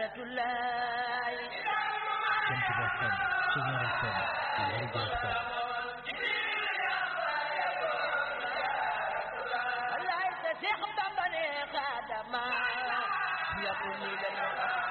jaaratullaay Jant Ba FM Sumar FM Lergui FM wallaay sa Seex Bamba ne xaadama yakuni